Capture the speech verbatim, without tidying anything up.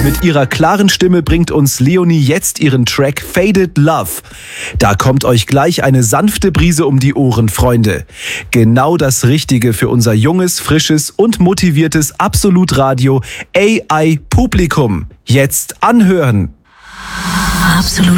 Mit ihrer klaren Stimme bringt uns Leonie jetzt ihren Track Faded Love. Da kommt euch gleich eine sanfte Brise um die Ohren, Freunde. Genau das Richtige für unser junges, frisches und motiviertes Absolut-Radio A I-Publikum. Jetzt anhören! Absolut